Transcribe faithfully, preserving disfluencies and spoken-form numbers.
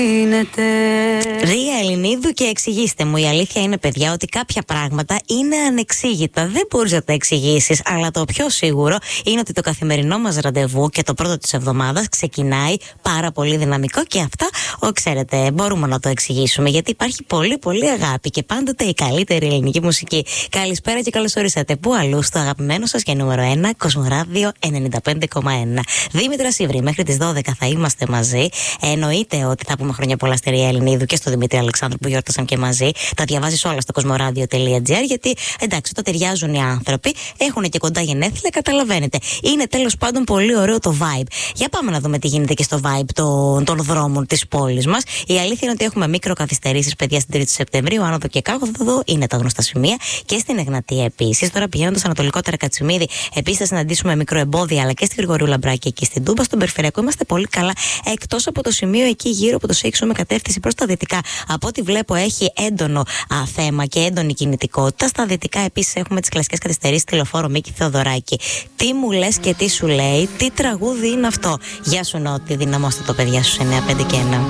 Ρία Ελληνίδου, και εξηγήστε μου. Η αλήθεια είναι, παιδιά, ότι κάποια πράγματα είναι ανεξήγητα. Δεν μπορείς να τα εξηγήσεις. Αλλά το πιο σίγουρο είναι ότι το καθημερινό μας ραντεβού και το πρώτο της εβδομάδας ξεκινάει πάρα πολύ δυναμικό. Και αυτά, ο, ξέρετε, μπορούμε να το εξηγήσουμε. Γιατί υπάρχει πολύ, πολύ αγάπη και πάντοτε η καλύτερη ελληνική μουσική. Καλησπέρα και καλώς ορίσατε. Πού αλλού, στο αγαπημένο σας και νούμερο ένα, Κοσμοράδιο ενενήντα πέντε κόμμα ένα. Δήμητρα Σίβρη, μέχρι τις δώδεκα θα είμαστε μαζί. Εννοείται ότι θα πούμε χρόνια πολλά στη Ρία Ελληνίδου και στο Δημήτρη Αλεξάνδρου που γιόρτασαν και μαζί. Τα διαβάζεις όλα στο κοσμοράδιο τελεία τζι άρ, γιατί εντάξει, το ταιριάζουν οι άνθρωποι, έχουν και κοντά γενέθλια, καταλαβαίνετε. Είναι τέλος πάντων πολύ ωραίο το vibe. Για πάμε να δούμε τι γίνεται και στο vibe των, των δρόμων της πόλης μας. Η αλήθεια είναι ότι έχουμε μικροκαθυστερήσεις, παιδιά, στην τρίτη Σεπτεμβρίου, άνοδο και κάθοδο είναι τα γνωστά σημεία. Και στην Εγνατία επίσης. Τώρα πηγαίνοντας ανατολικότερα Κατσιμίδη, επίσης θα συναντήσουμε μικροεμπόδια, αλλά και στη Γρηγορίου Λαμπράκη εκεί στην Τούμπα. Στον Περιφερειακό είμαστε πολύ καλά, εκτός από το σημείο εκεί γύρω από το Σέιξο με κατεύθυνση προς τα δυτικά. Από ό,τι βλέπω έχει έντονο α, θέμα και έντονη κινητικότητα. Στα δυτικά επίσης έχουμε τις κλασικές καθυστερήσεις στη Λεωφόρο Μίκη Θεοδωράκη. Τι μου λες και τι σου λέει, τι τραγούδι είναι αυτό? Γεια σου Νότι, δυναμώστε το, παιδιά, στους εννιά πέντε και ένα.